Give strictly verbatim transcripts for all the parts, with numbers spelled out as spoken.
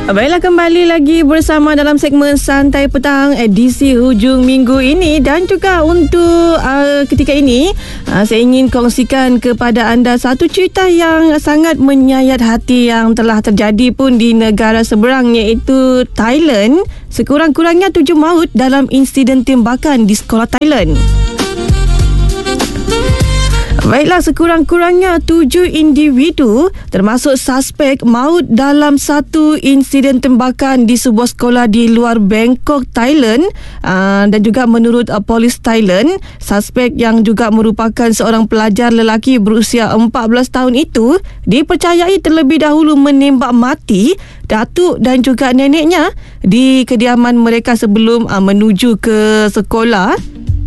Baiklah, kembali lagi bersama dalam segmen Santai Petang edisi hujung minggu ini. Dan juga untuk uh, ketika ini uh, saya ingin kongsikan kepada anda satu cerita yang sangat menyayat hati yang telah terjadi pun di negara seberang, iaitu Thailand. Sekurang-kurangnya tujuh maut dalam insiden tembakan di sekolah Thailand. Baiklah, sekurang-kurangnya tujuh individu termasuk suspek maut dalam satu insiden tembakan di sebuah sekolah di luar Bangkok, Thailand. Aa, dan juga menurut uh, polis Thailand, suspek yang juga merupakan seorang pelajar lelaki berusia empat belas tahun itu dipercayai terlebih dahulu menembak mati datuk dan juga neneknya di kediaman mereka sebelum uh, menuju ke sekolah.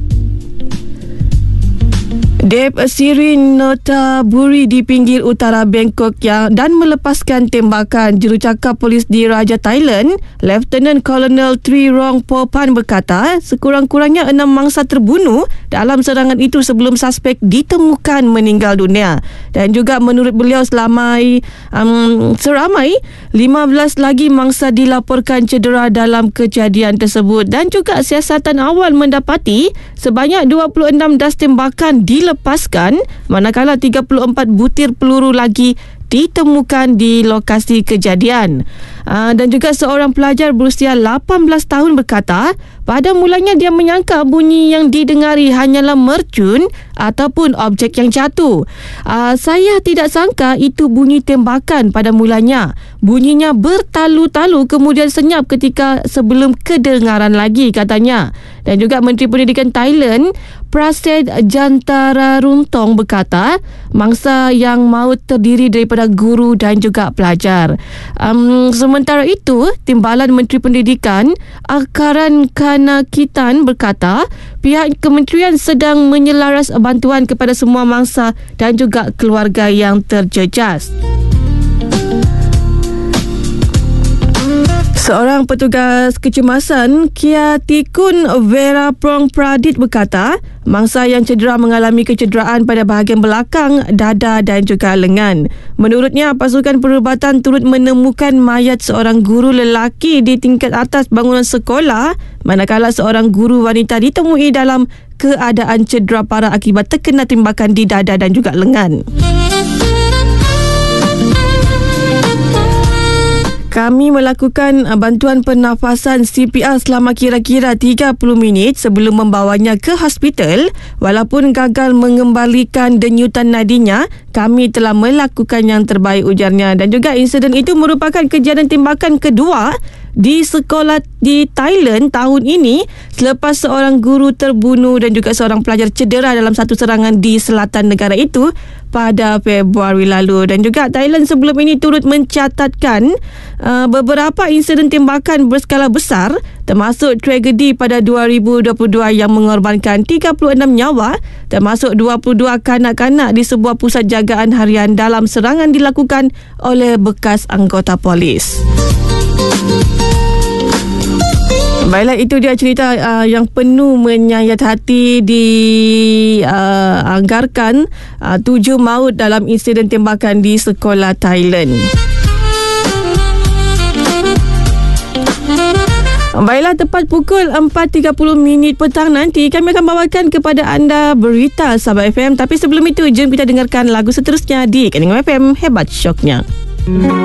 Deb Sirin Notaburi di pinggir utara Bangkok yang dan melepaskan tembakan. Jurucakap polis di Raja Thailand, Lieutenant Colonel Tri Rong Popan berkata, sekurang-kurangnya enam mangsa terbunuh dalam serangan itu sebelum suspek ditemukan meninggal dunia. Dan juga menurut beliau selamai um, seramai lima belas lagi mangsa dilaporkan cedera dalam kejadian tersebut. Dan juga siasatan awal mendapati sebanyak dua puluh enam das tembakan dilepaskan, lepaskan manakala tiga puluh empat butir peluru lagi ditemukan di lokasi kejadian. Aa, dan juga seorang pelajar berusia lapan belas tahun berkata, pada mulanya dia menyangka bunyi yang didengari hanyalah mercun ataupun objek yang jatuh. Aa, saya tidak sangka itu bunyi tembakan pada mulanya. Bunyinya bertalu-talu kemudian senyap ketika sebelum kedengaran lagi, katanya. Dan juga Menteri Pendidikan Thailand, Praset Jantara Runtong berkata, mangsa yang maut terdiri daripada guru dan juga pelajar. Um, sementara itu, Timbalan Menteri Pendidikan Akaran Kanakitan berkata, pihak kementerian sedang menyelaras bantuan kepada semua mangsa dan juga keluarga yang terjejas. Seorang petugas kecemasan Kia Tikun Vera Prong Pradit berkata, mangsa yang cedera mengalami kecederaan pada bahagian belakang, dada dan juga lengan. Menurutnya, pasukan perubatan turut menemukan mayat seorang guru lelaki di tingkat atas bangunan sekolah, manakala seorang guru wanita ditemui dalam keadaan cedera parah akibat terkena tembakan di dada dan juga lengan. Kami melakukan bantuan pernafasan C P R selama kira-kira tiga puluh minit sebelum membawanya ke hospital. Walaupun gagal mengembalikan denyutan nadinya, kami telah melakukan yang terbaik, ujarnya. Dan juga insiden itu merupakan kejadian tembakan kedua di sekolah di Thailand tahun ini selepas seorang guru terbunuh dan juga seorang pelajar cedera dalam satu serangan di selatan negara itu pada Februari lalu. Dan juga Thailand sebelum ini turut mencatatkan uh, beberapa insiden tembakan berskala besar, termasuk tragedi pada dua ribu dua puluh dua yang mengorbankan tiga puluh enam nyawa, termasuk dua puluh dua kanak-kanak di sebuah pusat jagaan harian dalam serangan dilakukan oleh bekas anggota polis. Baiklah, itu dia cerita uh, yang penuh menyayat hati dianggarkan uh, uh, tujuh maut dalam insiden tembakan di sekolah Thailand. Baiklah, tepat pukul empat tiga puluh minit petang nanti kami akan bawakan kepada anda berita Sabah F M. Tapi sebelum itu, jom kita dengarkan lagu seterusnya di Keningam F M, Hebat Syoknya.